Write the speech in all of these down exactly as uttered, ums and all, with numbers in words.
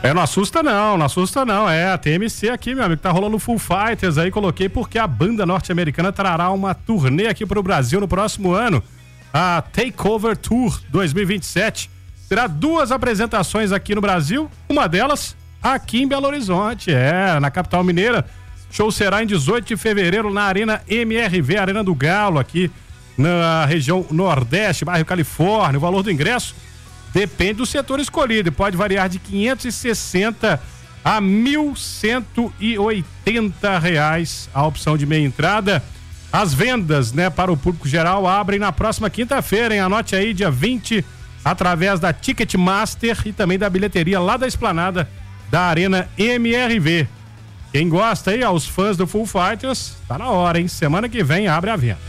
É, não assusta não, não assusta não, é a T M C aqui, meu amigo, tá rolando Foo Fighters aí, coloquei porque a banda norte-americana trará uma turnê aqui pro Brasil no próximo ano, a Takeover Tour dois mil e vinte e sete, terá duas apresentações aqui no Brasil, uma delas aqui em Belo Horizonte, é, na capital mineira, show será em dezoito de fevereiro na Arena M R V, Arena do Galo, aqui na região Nordeste, bairro Califórnia. O valor do ingresso depende do setor escolhido e pode variar de quinhentos e sessenta a mil cento e oitenta reais a opção de meia entrada. As vendas, né, para o público geral abrem na próxima quinta-feira, hein? Anote aí, dia vinte, através da Ticketmaster e também da bilheteria lá da esplanada da Arena M R V. Quem gosta aí, aos fãs do Foo Fighters, tá na hora, hein? Semana que vem abre a venda.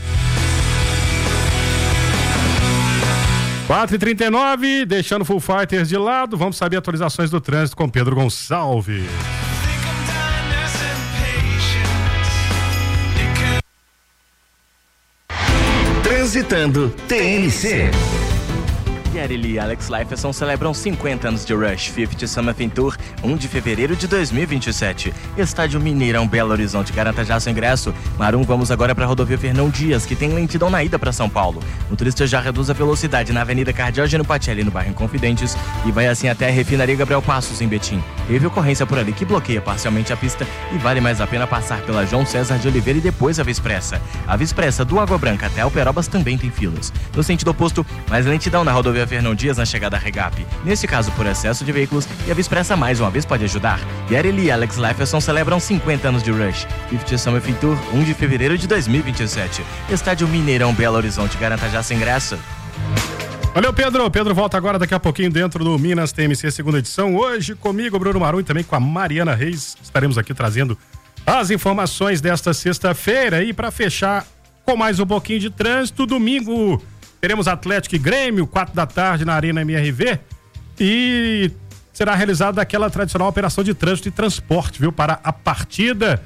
quatro e trinta e nove, deixando o Foo Fighters de lado, vamos saber atualizações do trânsito com Pedro Gonçalves. Transitando T N C. Gary Lee e Alex Lifeson celebram cinquenta anos de Rush cinquenta Summer Fin Tour, um de fevereiro de dois mil e vinte e sete. Estádio Mineirão, Belo Horizonte. Garanta já seu ingresso. Marum, vamos agora para a rodovia Fernão Dias, que tem lentidão na ida para São Paulo. O motorista já reduz a velocidade na Avenida Cardiógeno Patelli, no bairro Inconfidentes, e vai assim até a Refinaria Gabriel Passos, em Betim. Teve ocorrência por ali que bloqueia parcialmente a pista e vale mais a pena passar pela João César de Oliveira e depois a Via Expressa. A Via Expressa do Água Branca até Alperobas também tem filas. No sentido oposto, mais lentidão na rodovia Fernão Dias na chegada a Regap. Nesse caso, por excesso de veículos, e a Via Expressa mais uma vez pode ajudar. Gary Lee e Alex Lifeson celebram cinquenta anos de Rush cinquenta Summer Fin Tour, um de fevereiro de dois mil e vinte e sete. Estádio Mineirão, Belo Horizonte. Garanta já seu ingresso. Valeu, Pedro. Pedro volta agora daqui a pouquinho dentro do Minas T M C segunda edição. Hoje comigo, Bruno Marum, e também com a Mariana Reis. Estaremos aqui trazendo as informações desta sexta-feira. E para fechar com mais um pouquinho de trânsito, domingo teremos Atlético e Grêmio, quatro da tarde na Arena M R V. E será realizada aquela tradicional operação de trânsito e transporte, viu? Para a partida.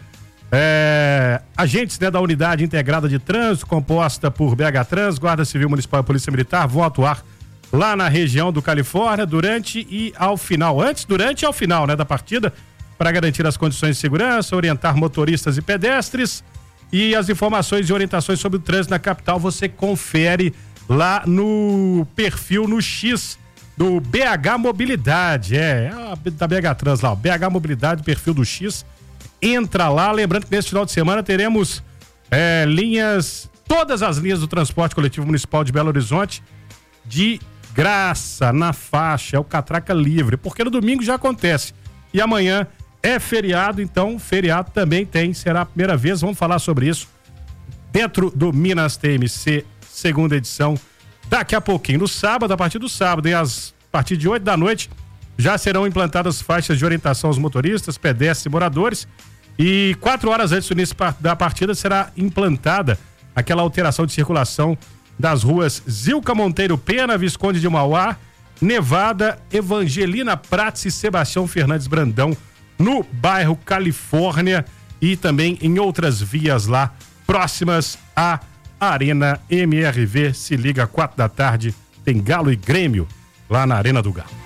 É, agentes, né, da Unidade Integrada de Trânsito, composta por B H Trans, Guarda Civil Municipal e Polícia Militar, vão atuar lá na região do Califórnia durante e ao final, antes, durante e ao final, né, da partida, para garantir as condições de segurança, orientar motoristas e pedestres. E as informações e orientações sobre o trânsito na capital você confere lá no perfil, no X do B H Mobilidade, é, é da B H Trans lá, ó, B H Mobilidade, perfil do X. Entra lá, lembrando que nesse final de semana teremos é, linhas, todas as linhas do transporte coletivo municipal de Belo Horizonte de graça, na faixa, é o Catraca Livre, porque no domingo já acontece e amanhã é feriado, então feriado também tem, será a primeira vez, vamos falar sobre isso dentro do Minas T M C segunda edição, daqui a pouquinho. No sábado, a partir do sábado, e às, a partir de oito da noite, já serão implantadas faixas de orientação aos motoristas, pedestres e moradores. E quatro horas antes do início da partida será implantada aquela alteração de circulação das ruas Zilca Monteiro Pena, Visconde de Mauá, Nevada, Evangelina Prates e Sebastião Fernandes Brandão, no bairro Califórnia e também em outras vias lá próximas à Arena M R V. Se liga, quatro da tarde, tem Galo e Grêmio lá na Arena do Galo.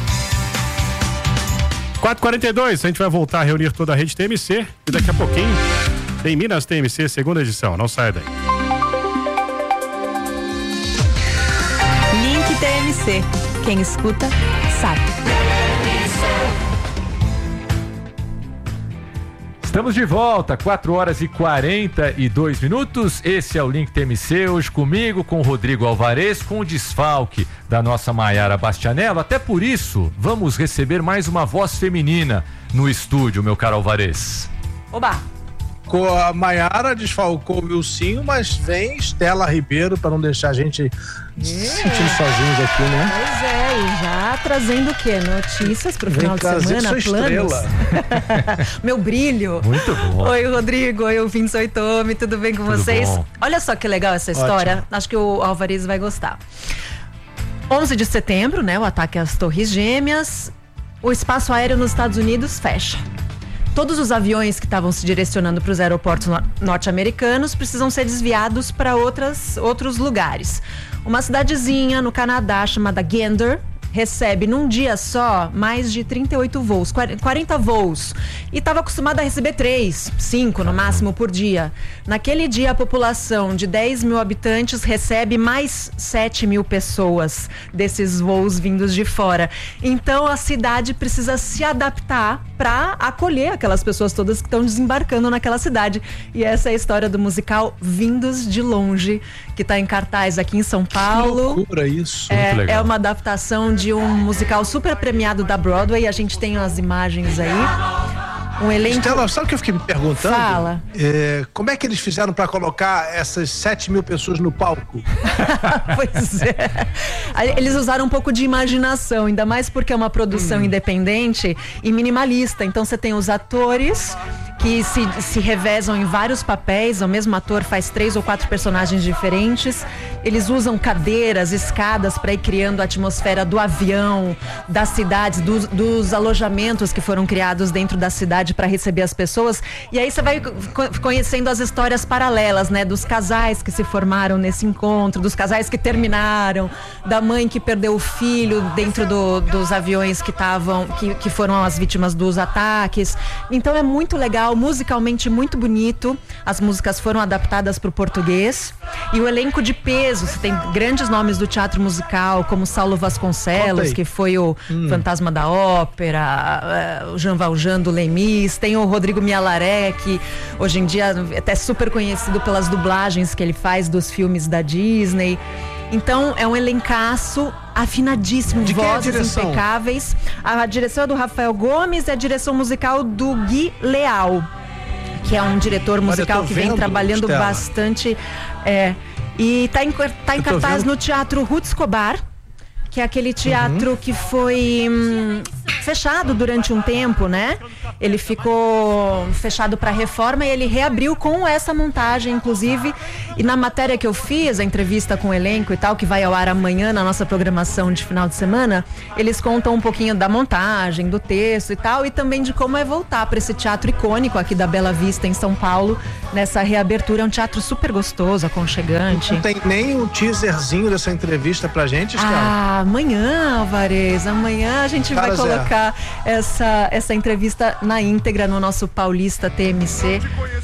quatro e quarenta e dois, a gente vai voltar a reunir toda a rede T M C e daqui a pouquinho tem Minas T M C, segunda edição. Não saia daí. Link T M C. Quem escuta, sabe. Estamos de volta, quatro horas e quarenta e dois minutos. Esse é o Link T M C, hoje comigo, com o Rodrigo Alvarez, com o desfalque da nossa Maiara Bastianello. Até por isso, vamos receber mais uma voz feminina no estúdio, meu caro Alvarez. Oba! A Maiara desfalcou o Wilsinho, mas vem Estela Ribeiro para não deixar a gente é. se sentindo sozinhos aqui, né? Pois é, e já trazendo o quê? Notícias pro vem final de semana, sua planos. Meu brilho. Muito bom. Oi, Rodrigo. Oi, ouvintes Oitome, tudo bem com tudo vocês? Bom. Olha só que legal essa história. Ótimo. Acho que o Alvarez vai gostar. onze de setembro, né? O ataque às Torres Gêmeas. O espaço aéreo nos Estados Unidos fecha. Todos os aviões que estavam se direcionando para os aeroportos norte-americanos precisam ser desviados para outros lugares. Uma cidadezinha no Canadá chamada Gander recebe num dia só mais de trinta e oito voos, quarenta voos. E estava acostumada a receber três, cinco no máximo por dia. Naquele dia, a população de dez mil habitantes recebe mais sete mil pessoas desses voos vindos de fora. Então, a cidade precisa se adaptar para acolher aquelas pessoas todas que estão desembarcando naquela cidade. E essa é a história do musical Vindos de Longe, que está em cartaz aqui em São Paulo. Que loucura isso. É, é uma adaptação de um musical super premiado da Broadway. A gente tem as imagens aí. Um elenco... Estela, sabe o que eu fiquei me perguntando? Fala. É, como é que eles fizeram para colocar essas sete mil pessoas no palco? Pois é. Eles usaram um pouco de imaginação, ainda mais porque é uma produção hum. independente e minimalista. Então você tem os atores que se, se revezam em vários papéis. O mesmo ator faz três ou quatro personagens diferentes. Eles usam cadeiras, escadas para ir criando a atmosfera do avião, das cidades, dos, dos alojamentos que foram criados dentro da cidade para receber as pessoas. E aí você vai conhecendo as histórias paralelas, né? Dos casais que se formaram nesse encontro, dos casais que terminaram, da mãe que perdeu o filho dentro do, dos aviões que estavam, que, que foram as vítimas dos ataques. Então é muito legal, musicalmente muito bonito. As músicas foram adaptadas para o português. E o elenco de peso, você tem grandes nomes do teatro musical, como Saulo Vasconcelos, que foi o hum. Fantasma da Ópera, o Jean Valjean do Lemis. Tem o Rodrigo Mialaré, que hoje em dia é até super conhecido pelas dublagens que ele faz dos filmes da Disney. Então é um elencaço afinadíssimo, de vozes impecáveis. A direção é do Rafael Gomes e a direção musical do Gui Leal, que é um diretor musical que vem trabalhando Estela. bastante. É, e tá em, tá em cartaz no Teatro Ruth Escobar, que é aquele teatro uhum. que foi hum, fechado durante um tempo, né? Ele ficou fechado para reforma e ele reabriu com essa montagem, inclusive. E na matéria que eu fiz, a entrevista com o elenco e tal, que vai ao ar amanhã na nossa programação de final de semana, eles contam um pouquinho da montagem, do texto e tal, e também de como é voltar para esse teatro icônico aqui da Bela Vista, em São Paulo, nessa reabertura. É um teatro super gostoso, aconchegante. Não tem nem um teaserzinho dessa entrevista pra gente, Estela? Ah, amanhã, Alvarez, amanhã a gente Para vai Zé. colocar essa, essa entrevista na íntegra no nosso Paulista T M C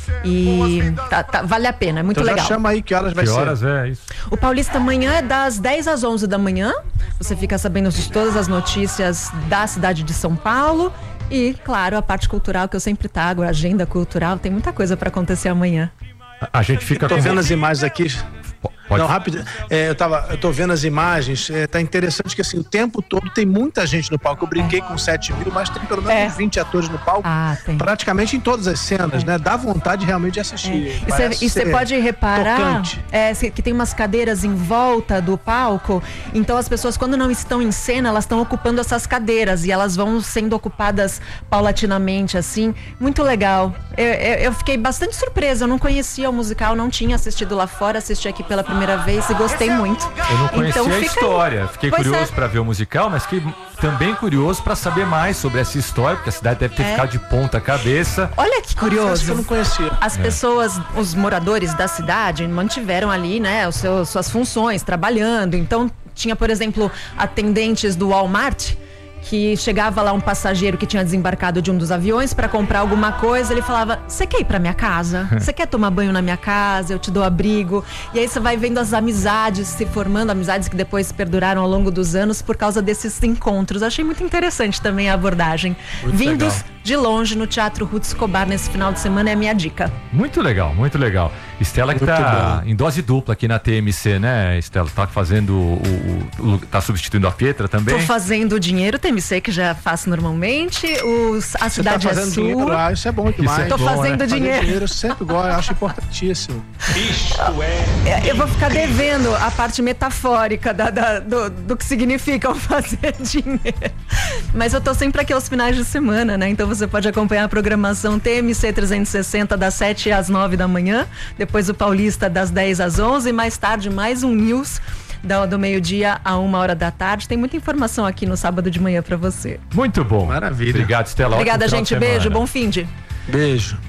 e tá, tá, vale a pena, é muito então legal. Já chama aí que horas vai que ser. horas é isso? O Paulista amanhã é das dez às onze da manhã, você fica sabendo de todas as notícias da cidade de São Paulo e, claro, a parte cultural que eu sempre trago, a agenda cultural, tem muita coisa para acontecer amanhã. A gente fica... Tô vendo as imagens aqui... Pode. Não, rápido. É, eu, tava, eu tô vendo as imagens. É, tá interessante que assim, o tempo todo tem muita gente no palco. Eu brinquei com sete mil, mas tem pelo menos é. vinte atores no palco. Ah, tem. Praticamente em todas as cenas, é. né? Dá vontade realmente de assistir. É. E você pode reparar é, que tem umas cadeiras em volta do palco. Então as pessoas, quando não estão em cena, elas estão ocupando essas cadeiras e elas vão sendo ocupadas paulatinamente, assim. Muito legal. Eu, eu, eu fiquei bastante surpresa. Eu não conhecia o musical, não tinha assistido lá fora, assisti aqui pela primeira vez e gostei muito. Eu não conhecia então, a história. Aí. Fiquei pois curioso é. para ver o musical, mas fiquei também curioso para saber mais sobre essa história, porque a cidade deve ter é. ficado de ponta cabeça. Olha que curioso. Que eu não conhecia. As é. pessoas, os moradores da cidade mantiveram ali, né, os seus, suas funções, trabalhando. Então tinha, por exemplo, atendentes do Walmart, que chegava lá um passageiro que tinha desembarcado de um dos aviões para comprar alguma coisa, ele falava, você quer ir pra minha casa? Você quer tomar banho na minha casa? Eu te dou abrigo. E aí você vai vendo as amizades se formando, amizades que depois perduraram ao longo dos anos por causa desses encontros. Achei muito interessante também a abordagem. Muito Vindos legal. de longe no Teatro Ruth Escobar nesse final de semana é a minha dica. Muito legal, muito legal. Estela que muito tá bom. Em dose dupla aqui na T M C, né, Estela? Tá fazendo o, o, o tá substituindo a Pietra também? Tô fazendo o dinheiro T M C que já faço normalmente. Os, a Você cidade tá fazendo é sua. Dinheiro lá, isso é bom demais. É Tô bom, fazendo né? dinheiro. Fazer dinheiro eu sempre gosto, eu acho importantíssimo. Isto é. Eu vou ficar devendo a parte metafórica da, da, do, do que significa o fazer dinheiro. Mas eu tô sempre aqui aos finais de semana, né? Então você pode acompanhar a programação T M C trezentos e sessenta das sete às nove da manhã, depois o Paulista das dez às onze e mais tarde mais um News do, do meio-dia a uma hora da tarde. Tem muita informação aqui no sábado de manhã pra você. Muito bom. Maravilha. Obrigado, Estela. Obrigada, gente. Beijo, bom fim de. Beijo.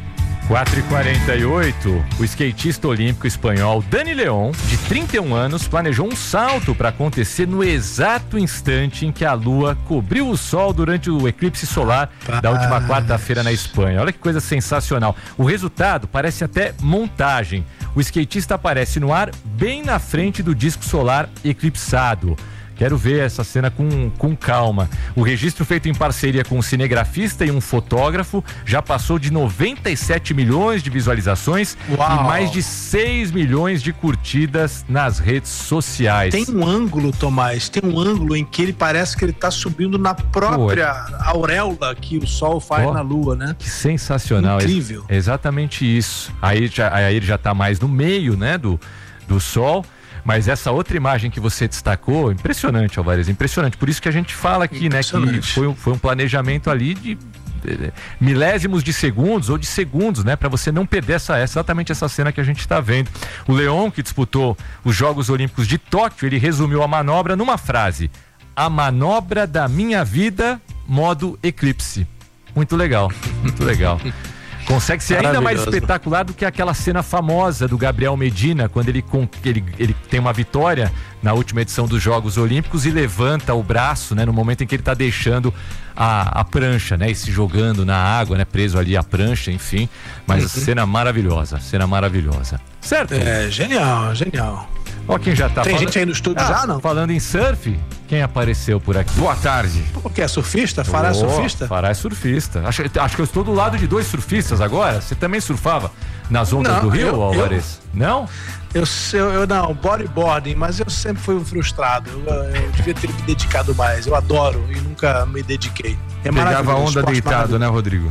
quatro e quarenta e oito, o skatista olímpico espanhol Dani León, de trinta e um anos, planejou um salto para acontecer no exato instante em que a Lua cobriu o Sol durante o eclipse solar da última quarta-feira na Espanha. Olha que coisa sensacional. O resultado parece até montagem. O skatista aparece no ar bem na frente do disco solar eclipsado. Quero ver essa cena com, com calma. O registro feito em parceria com um cinegrafista e um fotógrafo já passou de noventa e sete milhões de visualizações. Uau. E mais de seis milhões de curtidas nas redes sociais. Tem um ângulo, Tomás, tem um ângulo em que ele parece que ele está subindo na própria Pô, é... auréola que o Sol faz oh, na Lua, né? Que sensacional. Incrível. É exatamente isso. Aí, já, aí ele já está mais no meio, né, do, do Sol. Mas essa outra imagem que você destacou, impressionante, Alvarez, impressionante. Por isso que a gente fala aqui, né, que foi, foi um planejamento ali de, de milésimos de segundos ou de segundos, né, para você não perder essa, exatamente essa cena que a gente está vendo. O León, que disputou os Jogos Olímpicos de Tóquio, ele resumiu a manobra numa frase: a manobra da minha vida, modo eclipse. Muito legal, muito legal. Consegue ser ainda mais espetacular do que aquela cena famosa do Gabriel Medina, quando ele, ele, ele tem uma vitória na última edição dos Jogos Olímpicos e levanta o braço, né, no momento em que ele está deixando a, a prancha, né, e se jogando na água, né, preso ali a prancha, enfim. Mas uhum. cena maravilhosa, cena maravilhosa. Certo? É, genial, genial. Ó, quem já tá Tem falando... gente aí no estúdio ah, já, não? Falando em surf, quem apareceu por aqui? Boa tarde. O que é surfista? Fará oh, surfista? Fará é surfista. Acho, acho que eu estou do lado de dois surfistas agora. Você também surfava nas ondas não, do Rio, eu, Alvarez? Eu, não? Eu, eu, eu não, bodyboarding, mas eu sempre fui um frustrado. Eu, eu devia ter me dedicado mais. Eu adoro e nunca me dediquei. É Pegava onda deitado, né, Rodrigo?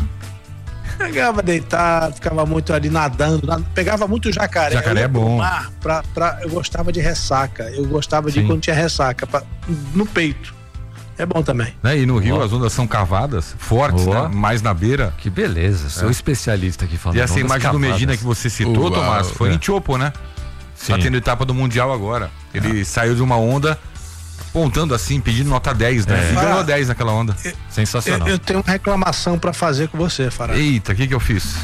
Pegava deitado, ficava muito ali nadando, nad... pegava muito jacaré. Jacaré é bom. Mar pra, pra... Eu gostava de ressaca, eu gostava de Sim. quando tinha ressaca, pra... no peito. É bom também. Né? E no Rio oh. as ondas são cavadas, fortes, oh. né? Mais na beira. Que beleza, sou é. especialista aqui falando. E essa imagem cavadas. do Medina que você citou, uh, Tomás, foi é. em Chopo, né? Sim. Tá tendo etapa do Mundial agora. Ele é. saiu de uma onda apontando assim, pedindo nota dez, né? É. E ganhou dez naquela onda. Eu, Sensacional. Eu, eu tenho uma reclamação pra fazer com você, Fará. Eita, o que que eu fiz?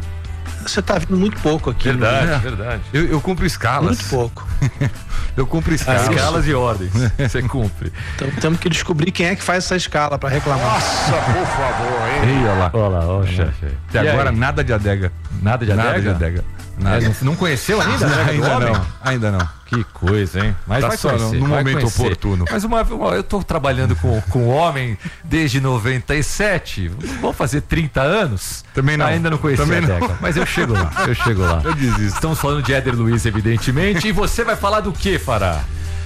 Você tá vindo muito pouco aqui. Verdade, é. verdade. Eu, eu cumpro escalas. Muito pouco. eu cumpro escalas. Escalas e ordens. Você cumpre. Então temos que descobrir quem é que faz essa escala pra reclamar. Nossa, por favor, hein? Ei, olha lá. Olha lá, ó, chefe. Até agora aí? nada de adega. Nada de adega? Nada de adega. Nada. É, não, não conheceu ainda? Não, ainda não. Ainda não. Que coisa, hein? Mas tá vai só conhecer, no vai momento conhecer. oportuno. Mas uma, uma, eu tô trabalhando com, com homem desde noventa e sete. Vou fazer trinta anos. Também não. Ainda não conheci Também a década. Mas eu chego lá, eu chego lá. Eu desisto. Estamos falando de Éder Luiz, evidentemente. E você vai falar do que, Fará?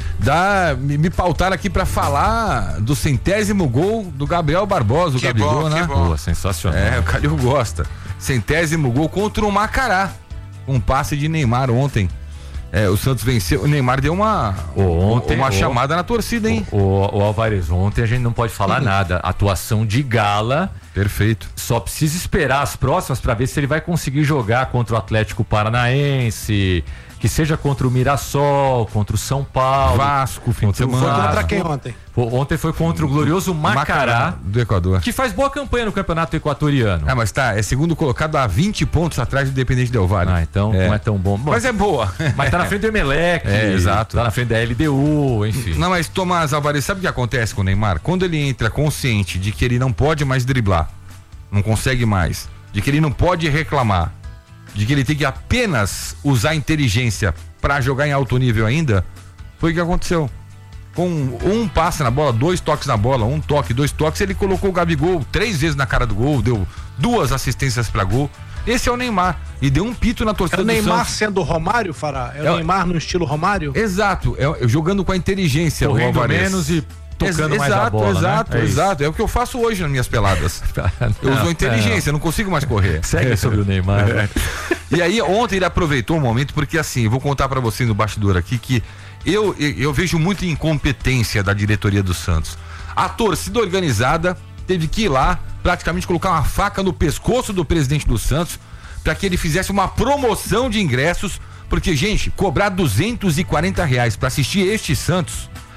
Dá, me, me pautaram aqui pra falar do centésimo gol do Gabriel Barbosa, o que Gabigol, bom, né? Boa, sensacional. É, o Calil gosta. Centésimo gol contra o Macará. Um passe de Neymar ontem. É, o Santos venceu. O Neymar deu uma, ontem, uma o, chamada na torcida, hein? O, o, o Alvarez, ontem a gente não pode falar uhum. nada. Atuação de gala. Perfeito. Só precisa esperar as próximas para ver se ele vai conseguir jogar contra o Atlético Paranaense, que seja contra o Mirassol, contra o São Paulo. Vasco, fim de semana. Foi contra quem ontem? Ontem foi contra o glorioso Macará, Macará do Equador, que faz boa campanha no campeonato equatoriano. É, mas tá, é segundo colocado a vinte pontos atrás do Independente Del Valle. Ah, então é. não é tão bom. bom. Mas é boa. Mas tá na frente do Emelec. É, exato. Tá na frente da L D U, enfim. Não, mas Tomás Alvarez, sabe o que acontece com o Neymar? Quando ele entra consciente de que ele não pode mais driblar, não consegue mais, de que ele não pode reclamar, de que ele tem que apenas usar inteligência pra jogar em alto nível ainda, foi o que aconteceu. Com um passe na bola, dois toques na bola, um toque, dois toques, ele colocou o Gabigol três vezes na cara do gol, deu duas assistências pra gol. Esse é o Neymar. E deu um pito na torcida do Santos. É o Neymar sendo Romário, Fará? É o é Neymar no estilo Romário? Exato, é, é jogando com a inteligência. Correndo menos e tocando Ex mais exato, a bola, exato, né? É exato. É o que eu faço hoje nas minhas peladas. Eu uso a inteligência, não. não consigo mais correr. Segue sobre o Neymar. Né? E aí, ontem ele aproveitou um momento, porque assim, eu vou contar pra você no bastidor aqui que eu, eu, eu vejo muita incompetência da diretoria do Santos. A torcida organizada teve que ir lá, praticamente colocar uma faca no pescoço do presidente do Santos, para que ele fizesse uma promoção de ingressos, porque, gente, cobrar duzentos e quarenta reais para assistir este Santos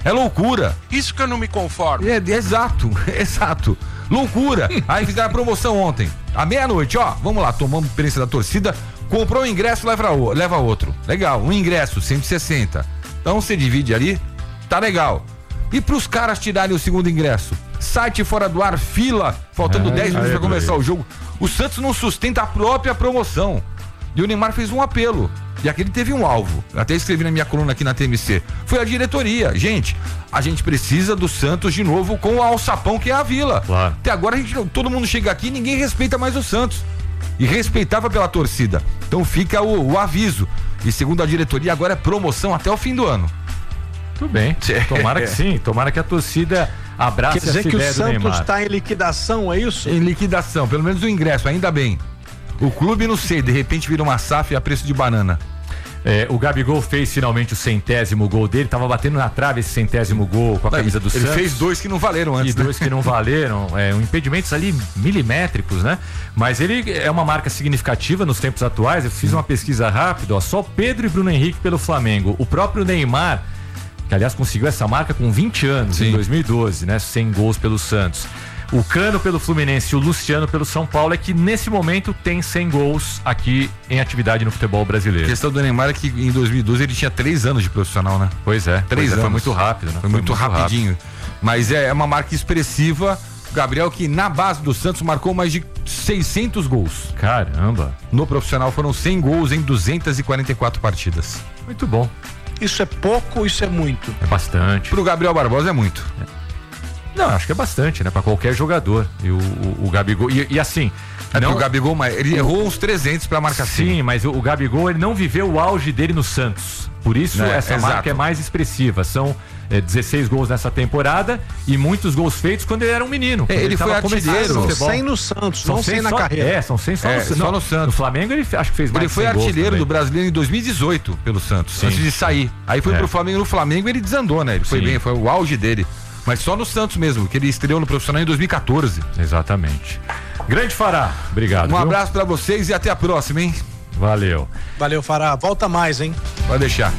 É loucura. Isso que eu não me conformo. É, exato, exato. Loucura. Aí fizeram a promoção ontem. À meia-noite, ó, vamos lá, tomamos experiência da torcida, comprou um ingresso, leva, leva outro. Legal, um ingresso, cento e sessenta. Então você divide ali, tá legal. E pros caras tirarem o segundo ingresso? Site fora do ar, fila, faltando dez minutos pra começar o jogo. O Santos não sustenta a própria promoção. E o Neymar fez um apelo. E aquele teve um alvo. Eu até escrevi na minha coluna aqui na T M C. Foi a diretoria. Gente, a gente precisa do Santos de novo com o alçapão que é a Vila. Claro. Até agora a gente, todo mundo chega aqui e ninguém respeita mais o Santos. E respeitava pela torcida. Então fica o, o aviso. E segundo a diretoria, agora é promoção até o fim do ano. Tudo bem. Tomara que sim. Tomara que a torcida abrace essa ideia do Neymar. Quer dizer que o Santos está em liquidação, é isso? Em liquidação. Pelo menos o ingresso, ainda bem. O clube, não sei, de repente vira uma S A F a preço de banana. É, o Gabigol fez finalmente o centésimo gol dele, tava batendo na trave esse centésimo gol com a camisa do ele Santos. Ele fez dois que não valeram antes. E dois né? que não valeram, é, um impedimentos ali milimétricos, né? Mas ele é uma marca significativa nos tempos atuais. Eu fiz uma pesquisa rápida, ó, só Pedro e Bruno Henrique pelo Flamengo. O próprio Neymar, que aliás conseguiu essa marca com vinte anos, Sim. em dois mil e doze, né? cem gols pelo Santos. O Cano pelo Fluminense e o Luciano pelo São Paulo é que nesse momento tem cem gols aqui em atividade no futebol brasileiro. A questão do Neymar é que em dois mil e doze ele tinha três anos de profissional, né? Pois é. Três pois anos. É, foi muito rápido, né? Foi, foi muito, muito rapidinho. Rápido. Mas é uma marca expressiva. O Gabriel, que na base do Santos marcou mais de seiscentos gols. Caramba. No profissional foram cem gols em duzentas e quarenta e quatro partidas. Muito bom. Isso é pouco ou isso é muito? É bastante. Pro Gabriel Barbosa é muito. É. Não, acho que é bastante, né? Pra qualquer jogador. E o, o, o Gabigol. E, e assim. É não, o Gabigol, ele errou uns trezentos pra marcar. Sim, mas o, o Gabigol, ele não viveu o auge dele no Santos. Por isso, é, essa exato. marca é mais expressiva. São é, dezesseis gols nessa temporada e muitos gols feitos quando ele era um menino. É, ele, ele foi artilheiro. São cem no Santos, são não cem na só, carreira. É, são cem só, é, no, só não, no Santos. No Flamengo, ele acho que fez mais Ele foi artilheiro do Brasileiro em dois mil e dezoito pelo Santos, Sim. antes de sair. Aí foi é. pro Flamengo. No Flamengo ele desandou, né? Ele foi Sim. bem, foi o auge dele. Mas só no Santos mesmo, que ele estreou no profissional em dois mil e quatorze. Exatamente. Grande Fará, obrigado. Um viu? abraço pra vocês e até a próxima, hein? Valeu. Valeu, Fará. Volta mais, hein? Pode deixar.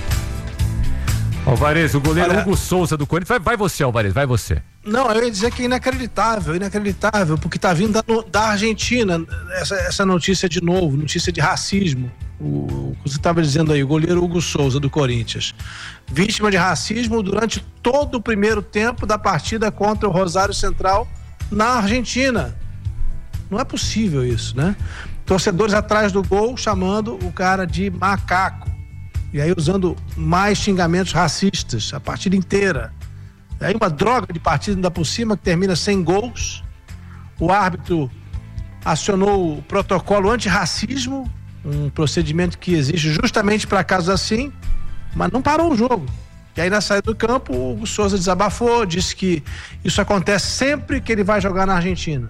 Alvarez, o goleiro Olha... Hugo Souza do Corinthians. Vai, vai você, Alvarez, vai você. Não, eu ia dizer que é inacreditável, inacreditável, porque tá vindo da, da Argentina essa, essa notícia de novo, notícia de racismo. O, você estava dizendo aí, o goleiro Hugo Souza do Corinthians, vítima de racismo durante todo o primeiro tempo da partida contra o Rosário Central na Argentina. Não é possível isso, né? Torcedores atrás do gol chamando o cara de macaco e aí usando mais xingamentos racistas a partida inteira. E aí uma droga de partida ainda por cima que termina sem gols. O árbitro acionou o protocolo antirracismo, um procedimento que existe justamente para casos assim, mas não parou o jogo. E aí na saída do campo o Hugo Souza desabafou, disse que isso acontece sempre que ele vai jogar na Argentina.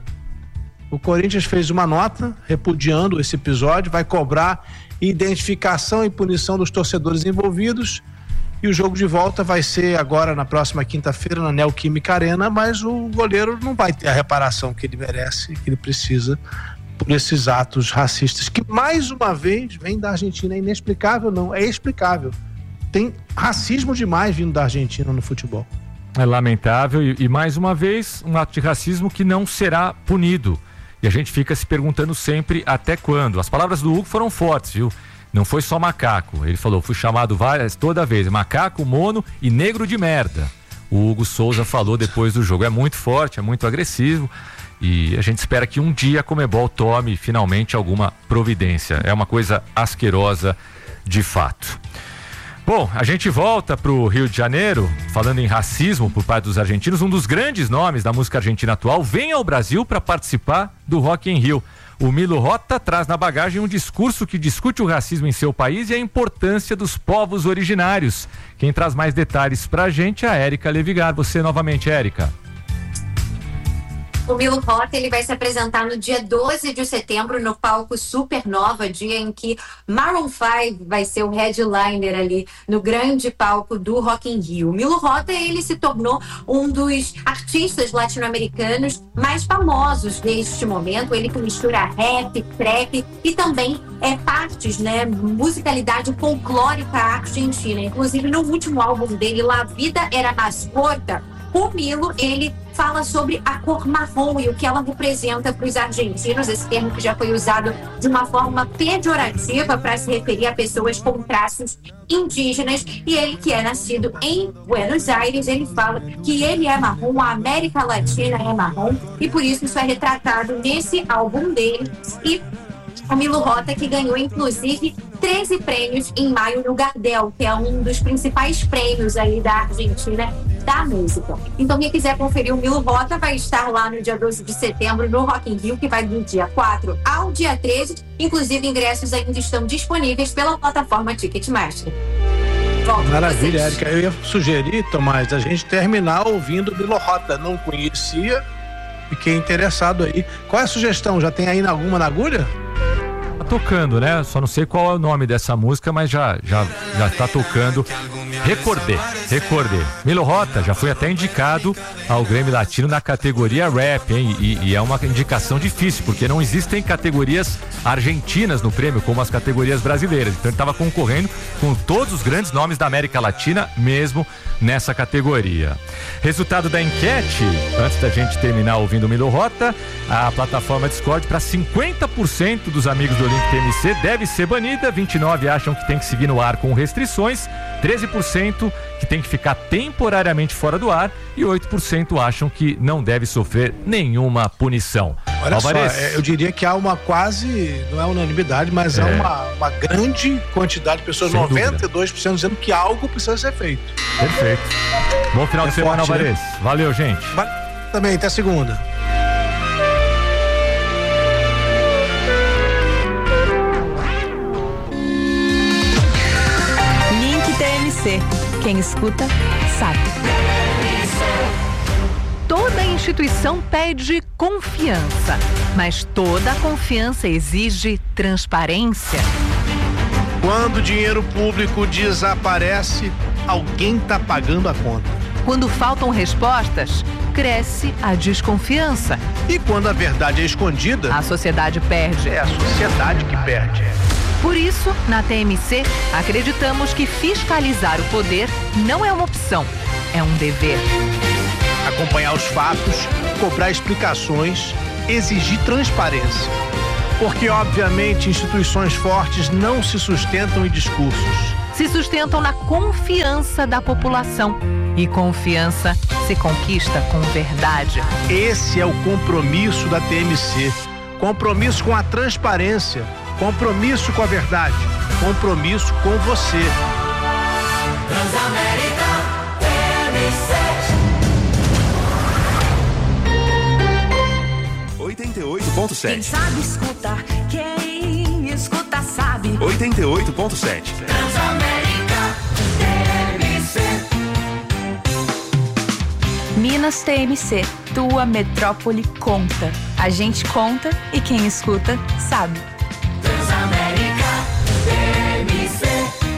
O Corinthians fez uma nota repudiando esse episódio, vai cobrar identificação e punição dos torcedores envolvidos, e o jogo de volta vai ser agora na próxima quinta-feira na Neoquímica Arena, mas o goleiro não vai ter a reparação que ele merece, que ele precisa por esses atos racistas, que mais uma vez vem da Argentina. É inexplicável, não, é explicável. Tem racismo demais vindo da Argentina no futebol. É lamentável e, e mais uma vez um ato de racismo que não será punido. E a gente fica se perguntando sempre até quando. As palavras do Hugo foram fortes, viu? Não foi só macaco. Ele falou, fui chamado várias, toda vez, macaco, mono e negro de merda. O Hugo Souza falou depois do jogo. É muito forte, é muito agressivo. E a gente espera que um dia a Conmebol tome finalmente alguma providência. É uma coisa asquerosa de fato. Bom, a gente volta pro Rio de Janeiro, falando em racismo por parte dos argentinos. Um dos grandes nomes da música argentina atual vem ao Brasil para participar do Rock in Rio. O Milo Rota traz na bagagem um discurso que discute o racismo em seu país e a importância dos povos originários. Quem traz mais detalhes pra gente é a Érica Levigar. Você novamente, Érica. O Milo Rota, ele vai se apresentar no dia doze de setembro no palco Supernova, dia em que Maroon cinco vai ser o headliner ali no grande palco do Rock in Rio. O Milo Rota, ele se tornou um dos artistas latino-americanos mais famosos neste momento. Ele que mistura rap, trap e também é partes, né, musicalidade folclórica argentina. Inclusive no último álbum dele, La Vida Era Mais Corta, o Milo, ele fala sobre a cor marrom e o que ela representa para os argentinos, esse termo que já foi usado de uma forma pejorativa para se referir a pessoas com traços indígenas. E ele, que é nascido em Buenos Aires, ele fala que ele é marrom, a América Latina é marrom, e por isso isso é retratado nesse álbum dele. E o Milo Rota, que ganhou inclusive treze prêmios em maio no Gardel, que é um dos principais prêmios aí da Argentina da música. Então, quem quiser conferir o Milo Rota vai estar lá no dia doze de setembro no Rock in Rio, que vai do dia quatro ao dia treze. Inclusive, ingressos ainda estão disponíveis pela plataforma Ticketmaster. Volto. Maravilha, Érica. Eu ia sugerir, Tomás, a gente terminar ouvindo o Milo Rota. Não conhecia, fiquei interessado aí. Qual é a sugestão? Já tem aí alguma na agulha? Tá tocando, né? Só não sei qual é o nome dessa música, mas já já já tá tocando. Recordei, recordei. Milo Rota já foi até indicado ao Grammy Latino na categoria rap, hein? E, e é uma indicação difícil, porque não existem categorias argentinas no prêmio, como as categorias brasileiras. Então ele estava concorrendo com todos os grandes nomes da América Latina, mesmo nessa categoria. Resultado da enquete, antes da gente terminar ouvindo o Milo Rota, a plataforma Discord, para cinquenta por cento dos amigos do Olímpico T M C deve ser banida, vinte e nove por cento acham que tem que seguir no ar com restrições, treze por cento que tem que ficar temporariamente fora do ar e oito por cento acham que não deve sofrer nenhuma punição. Olha Alvarez. só, eu diria que há uma quase, não é unanimidade, mas É. há uma, uma grande quantidade de pessoas, Sem noventa e dois por cento dizendo que algo precisa ser feito. Perfeito. Bom final É de semana, forte, né? Alvarez. Valeu, gente. Também, até segunda. Link T M C. Quem escuta, sabe. Toda instituição pede confiança, mas toda confiança exige transparência. Quando o dinheiro público desaparece, alguém está pagando a conta. Quando faltam respostas, cresce a desconfiança. E quando a verdade é escondida, a sociedade perde. É a sociedade que perde. Por isso, na T M C, acreditamos que fiscalizar o poder não é uma opção, é um dever. Acompanhar os fatos, cobrar explicações, exigir transparência. Porque, obviamente, instituições fortes não se sustentam em discursos. Se sustentam na confiança da população. E confiança se conquista com verdade. Esse é o compromisso da T M C. Compromisso com a transparência. Compromisso com a verdade. Compromisso com você. Transamérica T M C. oitenta e oito ponto sete. Quem sabe escuta, quem escuta sabe. oitenta e oito ponto sete. Transamérica T M C. Minas T M C, tua metrópole conta. A gente conta e quem escuta sabe. Transamérica T M C.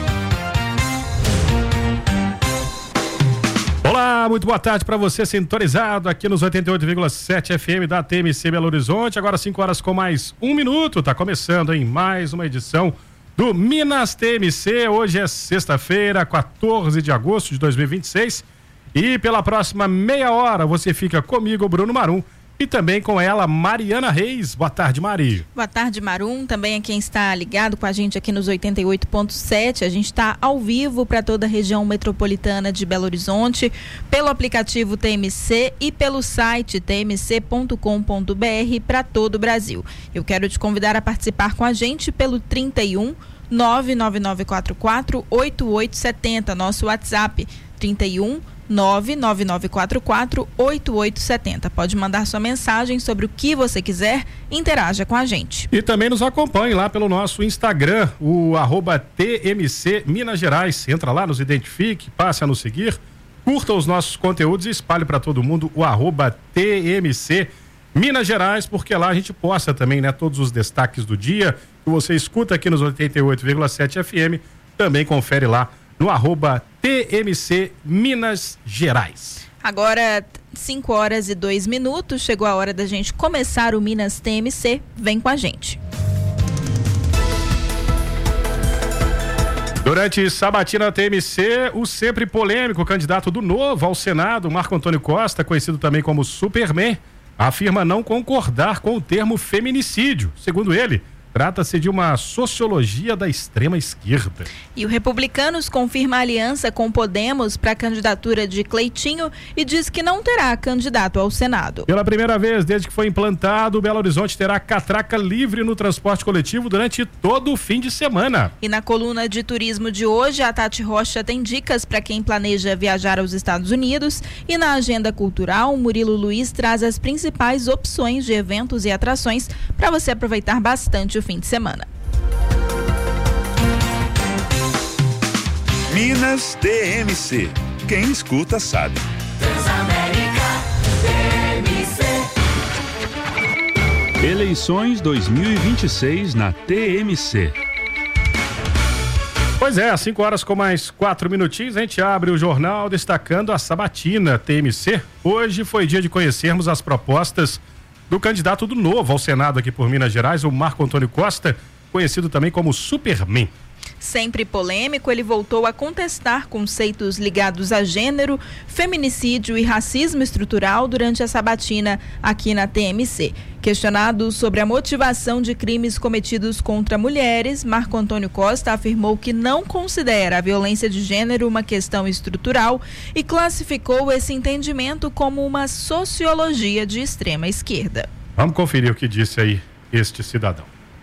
Olá, muito boa tarde para você sintonizado aqui nos oitenta e oito vírgula sete F M da T M C Belo Horizonte. Agora cinco horas com mais um minuto. Tá começando em mais uma edição do Minas T M C. Hoje é sexta-feira, quatorze de agosto de dois mil e vinte e seis. E pela próxima meia hora você fica comigo, Bruno Marum, e também com ela, Mariana Reis. Boa tarde, Mari. Boa tarde, Marum. Também a quem está ligado com a gente aqui nos oitenta e oito ponto sete. A gente está ao vivo para toda a região metropolitana de Belo Horizonte, pelo aplicativo T M C e pelo site t m c ponto com ponto b r para todo o Brasil. Eu quero te convidar a participar com a gente pelo trinta e um, nove nove nove quatro quatro, oito oito sete zero, nosso WhatsApp, trinta e um, nove nove nove quatro quatro, oito oito sete zero. Pode mandar sua mensagem sobre o que você quiser, interaja com a gente. E também nos acompanhe lá pelo nosso Instagram, o arroba T M C Minas Gerais. Entra lá, nos identifique, passe a nos seguir, curta os nossos conteúdos e espalhe para todo mundo o arroba T M C Minas Gerais, porque lá a gente posta também, né, todos os destaques do dia que você escuta aqui nos oitenta e oito vírgula sete F M, também confere lá no arroba T M C Minas Gerais. Agora, cinco horas e dois minutos, chegou a hora da gente começar o Minas T M C. Vem com a gente. Durante sabatina T M C, o sempre polêmico candidato do Novo ao Senado, Marco Antônio Costa, conhecido também como Superman, afirma não concordar com o termo feminicídio. Segundo ele, trata-se de uma sociologia da extrema esquerda. E o Republicanos confirma a aliança com Podemos para a candidatura de Cleitinho e diz que não terá candidato ao Senado. Pela primeira vez desde que foi implantado, o Belo Horizonte terá catraca livre no transporte coletivo durante todo o fim de semana. E na coluna de turismo de hoje, a Tati Rocha tem dicas para quem planeja viajar aos Estados Unidos. E na agenda cultural, o Murilo Luiz traz as principais opções de eventos e atrações para você aproveitar bastante o fim de semana. Minas T M C. Quem escuta sabe. Transamérica T M C. Eleições dois mil e vinte e seis na T M C. Pois é, às cinco horas com mais quatro minutinhos, a gente abre o jornal destacando a sabatina T M C. Hoje foi dia de conhecermos as propostas do candidato do Novo ao Senado aqui por Minas Gerais, o Marco Antônio Costa, conhecido também como Superman. Sempre polêmico, ele voltou a contestar conceitos ligados a gênero, feminicídio e racismo estrutural durante a sabatina aqui na T M C. Questionado sobre a motivação de crimes cometidos contra mulheres, Marco Antônio Costa afirmou que não considera a violência de gênero uma questão estrutural e classificou esse entendimento como uma sociologia de extrema esquerda. Vamos conferir o que disse aí este cidadão.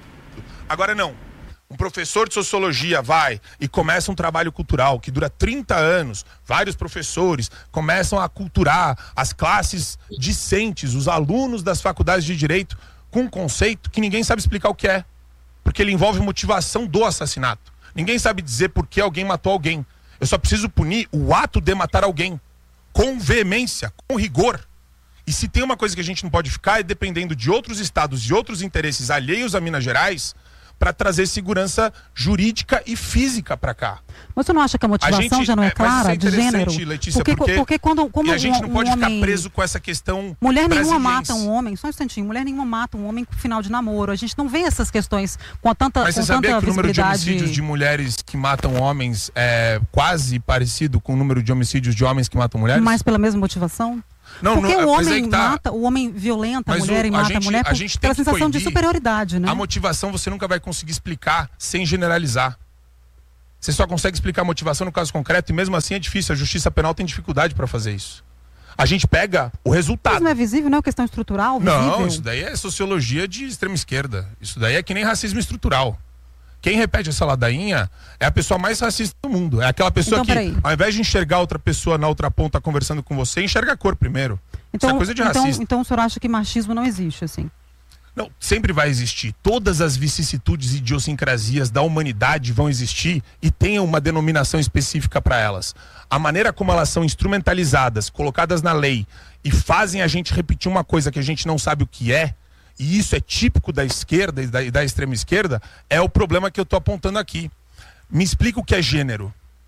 Agora não. Um professor de sociologia vai e começa um trabalho cultural que dura trinta anos, vários professores começam a culturar as classes discentes, os alunos das faculdades de direito, com um conceito que ninguém sabe explicar o que é, porque ele envolve motivação do assassinato. Ninguém sabe dizer por que alguém matou alguém. Eu só preciso punir o ato de matar alguém, com veemência, com rigor. E se tem uma coisa que a gente não pode ficar é dependendo de outros estados e outros interesses alheios a Minas Gerais para trazer segurança jurídica e física para cá. Mas você não acha que a motivação a gente, já não é, é clara, de gênero? Letícia, porque, porque, porque quando como e a gente um, não pode um ficar homem... preso com essa questão Mulher nenhuma mata um homem, só um instantinho, mulher nenhuma mata um homem com final de namoro. A gente não vê essas questões com tanta Mas com você sabia tanta que o número de visibilidade... homicídios de mulheres que matam homens é quase parecido com o número de homicídios de homens que matam mulheres? Mas pela mesma motivação? Não, Porque não, o homem é tá. mata, o homem violenta a Mas mulher o, e mata a, gente, a mulher por, a gente pela sensação de superioridade, né? A motivação você nunca vai conseguir explicar sem generalizar. Você só consegue explicar a motivação no caso concreto e mesmo assim é difícil. A justiça penal tem dificuldade para fazer isso. A gente pega o resultado. Mas não é visível, não é questão estrutural? Visível? Não, isso daí é sociologia de extrema esquerda. Isso daí é que nem racismo estrutural. Quem repete essa ladainha é a pessoa mais racista do mundo. É aquela pessoa então, que, peraí. ao invés de enxergar outra pessoa na outra ponta conversando com você, enxerga a cor primeiro. Então, Isso é coisa de então, racista. Então o senhor acha que machismo não existe, assim? Não, sempre vai existir. Todas as vicissitudes e idiosincrasias da humanidade vão existir e tem uma denominação específica para elas. A maneira como elas são instrumentalizadas, colocadas na lei e fazem a gente repetir uma coisa que a gente não sabe o que é, e isso é típico da esquerda e da, e da extrema esquerda, é o problema que eu tô apontando aqui. Me explica o que é gênero.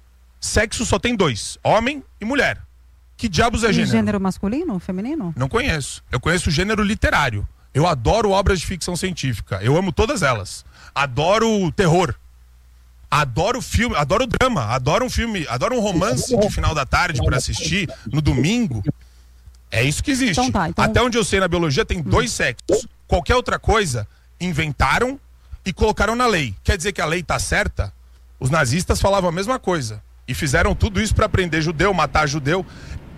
Sexo só tem dois, homem e mulher. Que diabos é e gênero? Gênero masculino, feminino? Não conheço. Eu conheço o gênero literário. Eu adoro obras de ficção científica. Eu amo todas elas. Adoro terror. Adoro filme, adoro drama. Adoro um filme, adoro um romance de final da tarde para assistir no domingo. É isso que existe. Então tá, então... Até onde eu sei na biologia tem dois sexos. Qualquer outra coisa, inventaram e colocaram na lei. Quer dizer que a lei tá certa? Os nazistas falavam a mesma coisa. E fizeram tudo isso para prender judeu, matar judeu.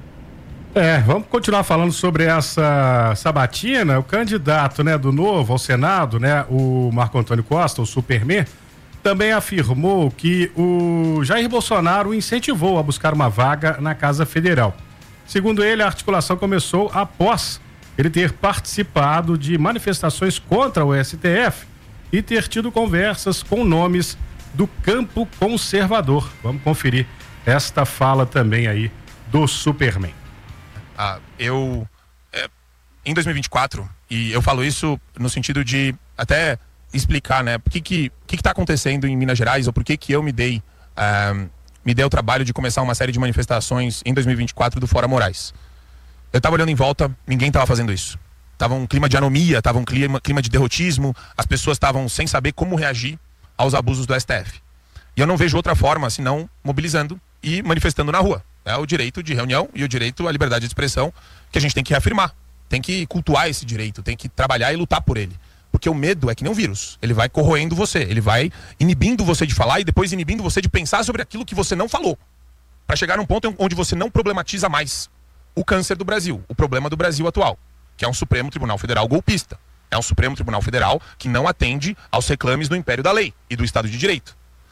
É, vamos continuar falando sobre essa sabatina. O candidato, né, do Novo ao Senado, né, o Marco Antônio Costa, o Superman, também afirmou que o Jair Bolsonaro o incentivou a buscar uma vaga na Casa Federal. Segundo ele, a articulação começou após ele ter participado de manifestações contra o S T F e ter tido conversas com nomes do campo conservador. Vamos conferir esta fala também aí do Superman. Ah, eu... É, em dois mil e vinte e quatro, e eu falo isso no sentido de até explicar, né, por que que, que que tá acontecendo em Minas Gerais, ou por que que eu me dei, uh, me dei o trabalho de começar uma série de manifestações em dois mil e vinte e quatro do Fora Moraes. Eu tava olhando em volta, ninguém tava fazendo isso. Tava um clima de anomia, tava um clima, clima de derrotismo, as pessoas estavam sem saber como reagir aos abusos do S T F. E eu não vejo outra forma senão mobilizando e manifestando na rua. É o direito de reunião e o direito à liberdade de expressão que a gente tem que reafirmar. Tem que cultuar esse direito, tem que trabalhar e lutar por ele. Porque o medo é que nem um vírus. Ele vai corroendo você, ele vai inibindo você de falar e depois inibindo você de pensar sobre aquilo que você não falou. Para chegar num ponto onde você não problematiza mais o câncer do Brasil, o problema do Brasil atual, que é um Supremo Tribunal Federal golpista. É um Supremo Tribunal Federal que não atende aos reclames do império da lei e do Estado de Direito.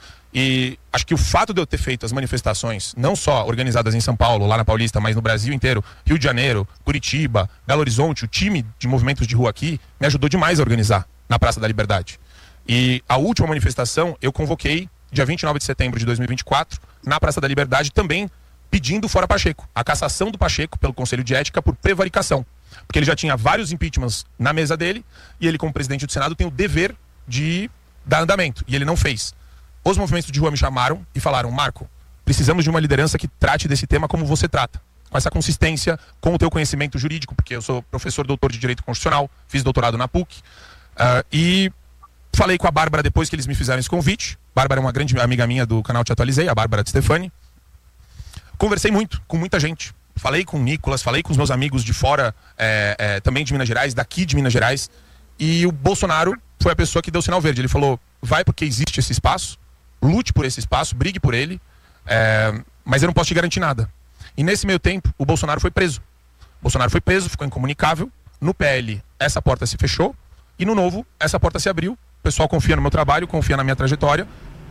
E acho que o fato de eu ter feito as manifestações, não só organizadas em São Paulo, lá na Paulista, mas no Brasil inteiro, Rio de Janeiro, Curitiba, Belo Horizonte, o time de movimentos de rua aqui, me ajudou demais a organizar na Praça da Liberdade. E a última manifestação eu convoquei dia vinte e nove de setembro de dois mil e vinte e quatro, na Praça da Liberdade, também pedindo fora Pacheco, a cassação do Pacheco pelo Conselho de Ética por prevaricação. Porque ele já tinha vários impeachments na mesa dele e ele, como presidente do Senado, tem o dever de dar andamento. E ele não fez. Os movimentos de rua me chamaram e falaram: Marco, precisamos de uma liderança que trate desse tema como você trata. Com essa consistência, com o teu conhecimento jurídico, porque eu sou professor doutor de Direito Constitucional, fiz doutorado na P U C. Uh, e falei com a Bárbara depois que eles me fizeram esse convite. Bárbara é uma grande amiga minha do canal Te Atualizei, a Bárbara de Stefani. Conversei muito com muita gente. Falei com o Nicolas, falei com os meus amigos de fora, é, é, também de Minas Gerais, daqui de Minas Gerais. E o Bolsonaro foi a pessoa que deu o sinal verde. Ele falou: vai porque existe esse espaço, lute por esse espaço, brigue por ele, é, mas eu não posso te garantir nada. E nesse meio tempo, o Bolsonaro foi preso. O Bolsonaro foi preso, ficou incomunicável. No P L, essa porta se fechou. E no Novo, essa porta se abriu. O pessoal confia no meu trabalho, confia na minha trajetória.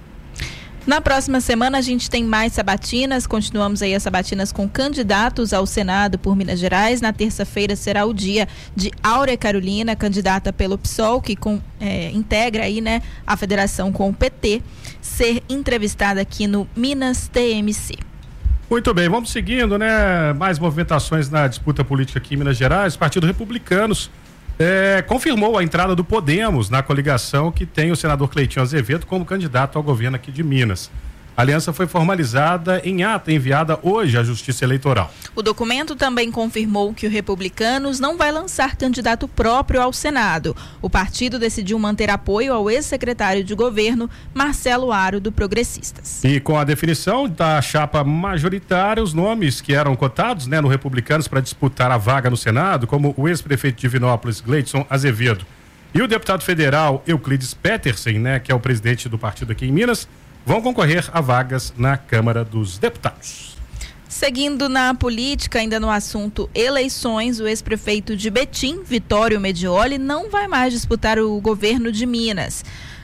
Na próxima semana a gente tem mais sabatinas, continuamos aí as sabatinas com candidatos ao Senado por Minas Gerais. Na terça-feira será o dia de Áurea Carolina, candidata pelo P SOL, que com, é, integra aí, né, a federação com o P T, ser entrevistada aqui no Minas T M C. Muito bem, vamos seguindo, né? Mais movimentações na disputa política aqui em Minas Gerais. Partido Republicanos É, confirmou a entrada do Podemos na coligação que tem o senador Cleitinho Azevedo como candidato ao governo aqui de Minas. A aliança foi formalizada em ata enviada hoje à Justiça Eleitoral. O documento também confirmou que o Republicanos não vai lançar candidato próprio ao Senado. O partido decidiu manter apoio ao ex-secretário de governo, Marcelo Aro, do Progressistas. E com a definição da chapa majoritária, os nomes que eram cotados, né, no Republicanos para disputar a vaga no Senado, como o ex-prefeito de Divinópolis, Gleidson Azevedo, e o deputado federal Euclides Petersen, né, que é o presidente do partido aqui em Minas, vão concorrer a vagas na Câmara dos Deputados. Seguindo na política, ainda no assunto eleições, o ex-prefeito de Betim, Vitório Medioli, não vai mais disputar o governo de Minas.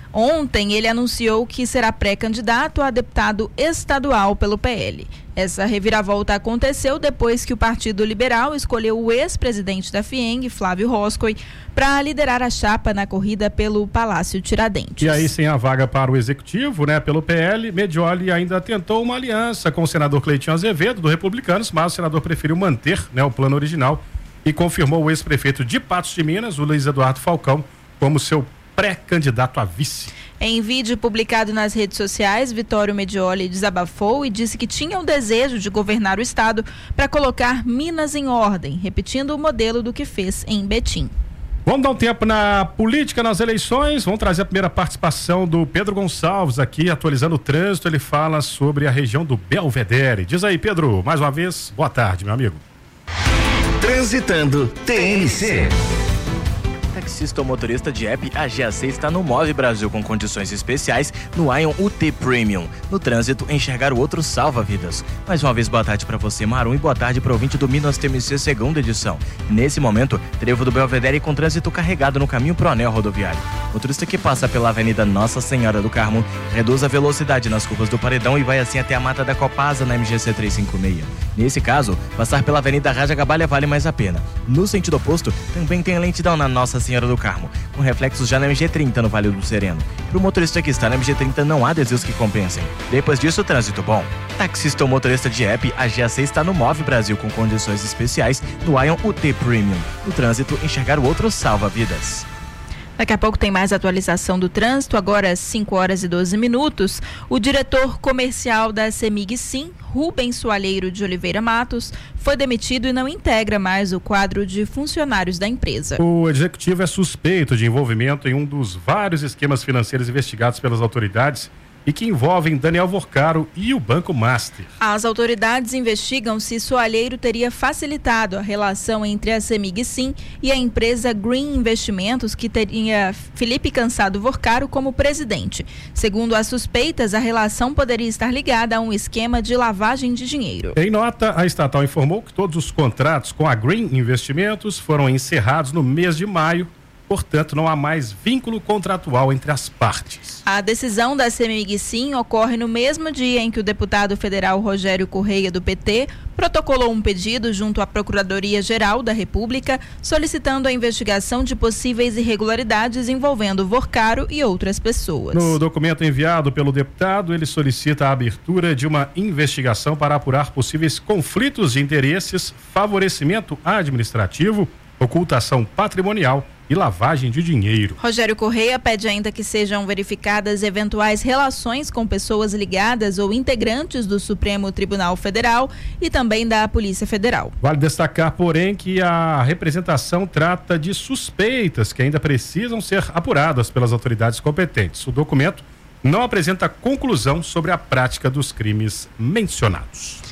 Ontem ele anunciou que será pré-candidato a deputado estadual pelo P L. Essa reviravolta aconteceu depois que o Partido Liberal escolheu o ex-presidente da FIENG, Flávio Roscoe, para liderar a chapa na corrida pelo Palácio Tiradentes. E aí, sem a vaga para o executivo, né, pelo P L, Medioli ainda tentou uma aliança com o senador Cleitinho Azevedo, do Republicanos, mas o senador preferiu manter, né, o plano original e confirmou o ex-prefeito de Patos de Minas, o Luiz Eduardo Falcão, como seu pré-candidato a vice. Em vídeo publicado nas redes sociais, Vitório Medioli desabafou e disse que tinha o desejo de governar o estado para colocar Minas em ordem, repetindo o modelo do que fez em Betim. Vamos dar um tempo na política, nas eleições. Vamos trazer a primeira participação do Pedro Gonçalves aqui, atualizando o trânsito. Ele fala sobre a região do Belvedere. Diz aí, Pedro, mais uma vez, boa tarde, meu amigo. Transitando T N C. Taxista ou motorista de app, a G A C está no Move Brasil com condições especiais no Ion U T Premium. No trânsito, enxergar o outro salva vidas. Mais uma vez, boa tarde para você, Marum, e boa tarde para o ouvinte do Minas T M C segunda edição. Nesse momento, trevo do Belvedere com trânsito carregado no caminho pro anel rodoviário. motorista que passa pela Avenida Nossa Senhora do Carmo reduz a velocidade nas curvas do Paredão e vai assim até a Mata da Copasa na M G C trezentos e cinquenta e seis. Nesse caso, passar pela Avenida Raja Gabalha vale mais a pena. No sentido oposto, também tem lentidão na Nossa Senhora do Carmo, com reflexos já na M G trinta no Vale do Sereno. Para o motorista que está na M G trinta não há desvios que compensem. Depois disso, trânsito bom. Taxista ou motorista de app, a G A C está no Move Brasil com condições especiais no Ion U T Premium. No trânsito, enxergar o outro salva vidas. Daqui a pouco tem mais atualização do trânsito, agora às cinco horas e doze minutos. O diretor comercial da CEMIG Sim, Rubens Soalheiro de Oliveira Matos, foi demitido e não integra mais o quadro de funcionários da empresa. O executivo é suspeito de envolvimento em um dos vários esquemas financeiros investigados pelas autoridades e que envolvem Daniel Vorcaro e o Banco Master. As autoridades investigam se Soalheiro teria facilitado a relação entre a CEMIG Sim e a empresa Green Investimentos, que teria Felipe Cansado Vorcaro como presidente. Segundo as suspeitas, a relação poderia estar ligada a um esquema de lavagem de dinheiro. Em nota, a estatal informou que todos os contratos com a Green Investimentos foram encerrados no mês de maio. Portanto, não há mais vínculo contratual entre as partes. A decisão da CEMIG Sim ocorre no mesmo dia em que o deputado federal Rogério Correia, do P T, protocolou um pedido junto à Procuradoria-Geral da República, solicitando a investigação de possíveis irregularidades envolvendo Vorcaro e outras pessoas. No documento enviado pelo deputado, ele solicita a abertura de uma investigação para apurar possíveis conflitos de interesses, favorecimento administrativo, ocultação patrimonial e lavagem de dinheiro. Rogério Correia pede ainda que sejam verificadas eventuais relações com pessoas ligadas ou integrantes do Supremo Tribunal Federal e também da Polícia Federal. Vale destacar, porém, que a representação trata de suspeitas que ainda precisam ser apuradas pelas autoridades competentes. O documento não apresenta conclusão sobre a prática dos crimes mencionados.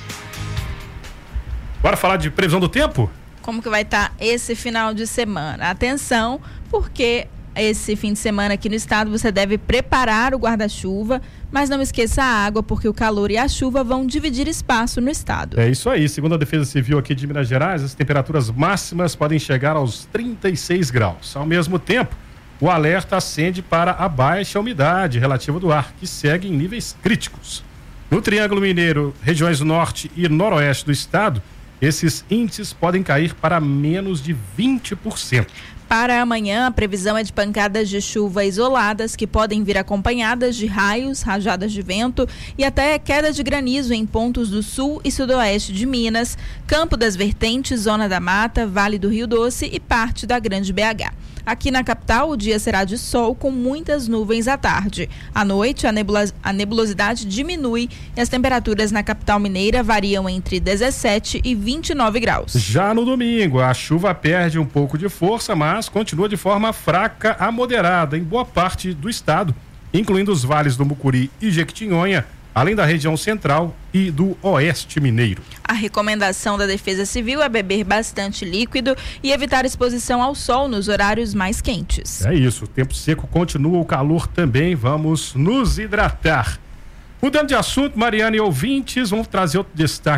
Bora falar de previsão do tempo? Como que vai estar esse final de semana? Atenção, porque esse fim de semana aqui no estado você deve preparar o guarda-chuva, mas não esqueça a água, porque o calor e a chuva vão dividir espaço no estado. É isso aí. Segundo a Defesa Civil aqui de Minas Gerais, as temperaturas máximas podem chegar aos trinta e seis graus. Ao mesmo tempo, o alerta acende para a baixa umidade relativa do ar, que segue em níveis críticos. No Triângulo Mineiro, regiões norte e noroeste do estado, esses índices podem cair para menos de vinte por cento. Para amanhã, a previsão é de pancadas de chuva isoladas que podem vir acompanhadas de raios, rajadas de vento e até queda de granizo em pontos do sul e sudoeste de Minas, Campo das Vertentes, Zona da Mata, Vale do Rio Doce e parte da Grande B H. Aqui na capital, o dia será de sol com muitas nuvens à tarde. À noite, a, nebulos- a nebulosidade diminui e as temperaturas na capital mineira variam entre dezessete e vinte e nove graus. Já no domingo, a chuva perde um pouco de força, mas continua de forma fraca a moderada em boa parte do estado, incluindo os vales do Mucuri e Jequitinhonha, além da região central e do oeste mineiro. A recomendação da Defesa Civil é beber bastante líquido e evitar exposição ao sol nos horários mais quentes. É isso, o tempo seco continua, o calor também, vamos nos hidratar. Mudando de assunto, Mariana e ouvintes, vamos trazer outro destaque